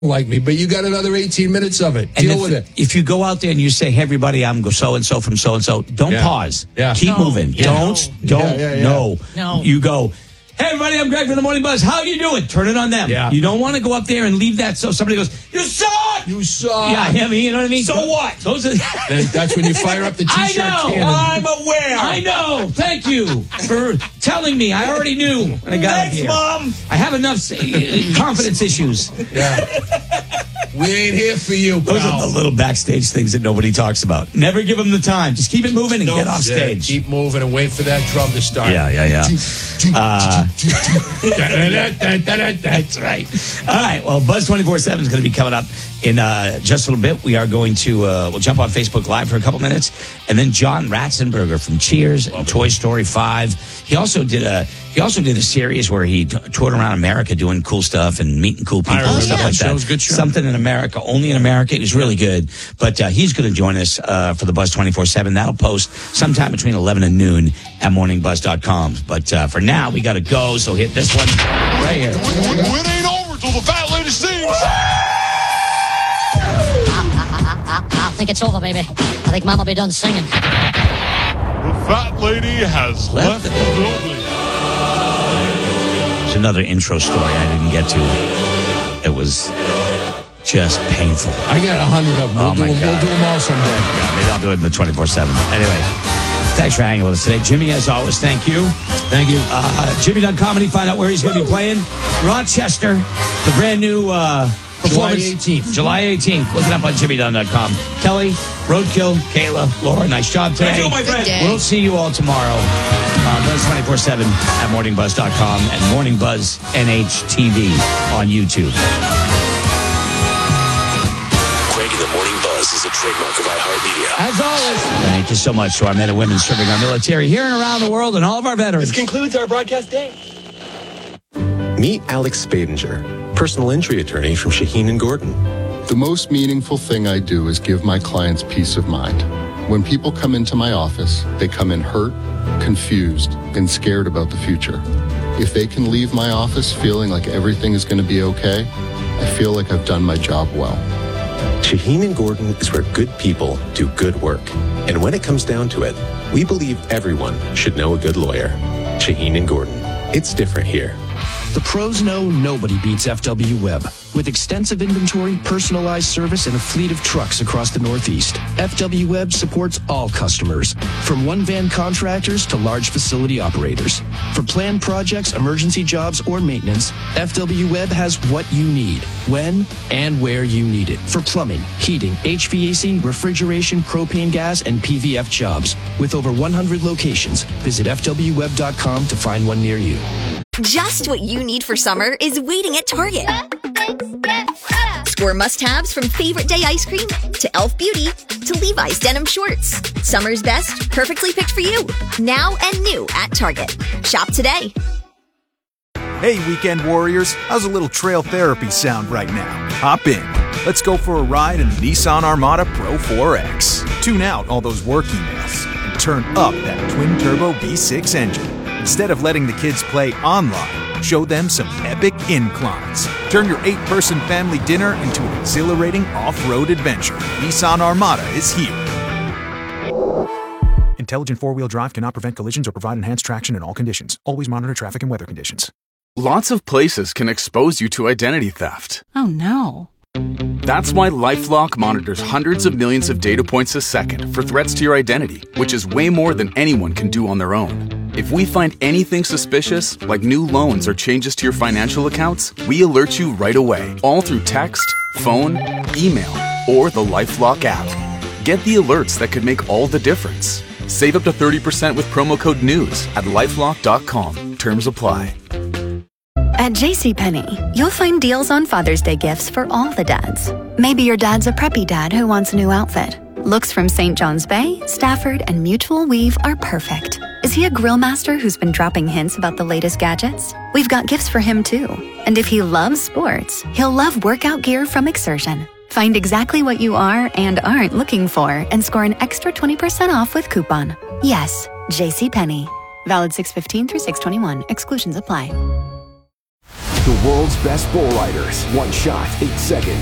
like me, but you got another 18 minutes of it. Deal with it. If you go out there and you say, hey, everybody, I'm so-and-so from so-and-so, don't pause. Yeah. Keep moving. Yeah. No. No. You go, hey, everybody, I'm Greg from the Morning Buzz. How you doing? Turn it on them. Yeah. You don't want to go up there and leave that so somebody goes, you suck! You suck! Yeah, I mean, you know what I mean? So what? Those are... That's when you fire up the T-shirt cannon. I'm aware. I know. Thank you for telling me. I already knew when I got Thanks, here. Mom. I have enough confidence issues. Yeah. We ain't here for you, pal. Those are the little backstage things that nobody talks about. Never give them the time. Just keep it moving and get off stage. Keep moving and wait for that drum to start. Yeah. That's right. All right. Well, Buzz 24/7 is going to be coming up in just a little bit. We are going to we'll jump on Facebook Live for a couple minutes, and then John Ratzenberger from Cheers and Toy Story 5. He also did a series where he toured around America doing cool stuff and meeting cool people and stuff like that. It was a good show. Something in America, only in America. It was really good. But he's going to join us for the Buzz 24/7. That'll post sometime between 11 and noon at morningbuzz.com. But for now, we got to go. So hit this one right here. It ain't over till the fat lady sings. I think it's over, baby. I think Mom will be done singing. The fat lady has left the building. There's another intro story I didn't get to. It was just painful. I got 100 of them. Oh, my God. We'll do them all someday. Yeah, maybe I'll do it in the 24/7. Anyway, thanks for hanging with us today. Jimmy, as always, thank you. Thank you. Jimmy Dunn Comedy, find out where he's going to be playing. Rochester, the brand new performance. July 18th. Look it up on jimmydunn.com. Kelly, Roadkill, Kayla, Laura, nice job today. Thank you, my friend. We'll see you all tomorrow on Buzz 24/7 at morningbuzz.com and Morning Buzz NHTV on YouTube. Greg in the Morning Buzz is a trademark of iHeartMedia. As always. Thank you so much to our men and women serving our military here and around the world and all of our veterans. This concludes our broadcast day. Meet Alex Spadinger, personal injury attorney from Shaheen & Gordon. The most meaningful thing I do is give my clients peace of mind. When people come into my office, they come in hurt, confused, and scared about the future. If they can leave my office feeling like everything is going to be okay, I feel like I've done my job well. Shaheen & Gordon is where good people do good work. And when it comes down to it, we believe everyone should know a good lawyer. Shaheen & Gordon. It's different here. The pros know nobody beats FW Web. With extensive inventory, personalized service, and a fleet of trucks across the Northeast, FW Web supports all customers, from one-van contractors to large facility operators. For planned projects, emergency jobs, or maintenance, FW Web has what you need, when and where you need it. For plumbing, heating, HVAC, refrigeration, propane gas, and PVF jobs. With over 100 locations, visit FWWeb.com to find one near you. Just what you need for summer is waiting at Target. Score must-haves from Favorite Day ice cream to Elf Beauty to Levi's denim shorts. Summer's best, perfectly picked for you. Now and new at Target. Shop today. Hey, weekend warriors. How's a little trail therapy sound right now? Hop in. Let's go for a ride in the Nissan Armada Pro 4X. Tune out all those work emails and turn up that twin-turbo V6 engine. Instead of letting the kids play online, show them some epic inclines. Turn your 8-person family dinner into an exhilarating off-road adventure. Nissan Armada is here. Intelligent four-wheel drive cannot prevent collisions or provide enhanced traction in all conditions. Always monitor traffic and weather conditions. Lots of places can expose you to identity theft. Oh, no. That's why LifeLock monitors hundreds of millions of data points a second for threats to your identity, which is way more than anyone can do on their own. If we find anything suspicious, like new loans or changes to your financial accounts, we alert you right away, all through text, phone, email, or the LifeLock app. Get the alerts that could make all the difference. Save up to 30% with promo code NEWS at LifeLock.com. Terms apply. At JCPenney, you'll find deals on Father's Day gifts for all the dads. Maybe your dad's a preppy dad who wants a new outfit. Looks from St. John's Bay, Stafford, and Mutual Weave are perfect. Is he a grill master who's been dropping hints about the latest gadgets? We've got gifts for him too. And if he loves sports, he'll love workout gear from Exertion. Find exactly what you are and aren't looking for and score an extra 20% off with coupon. Yes, JCPenney. Valid 6/15 through 6/21. Exclusions apply. The world's best bull riders. One shot, 8 seconds.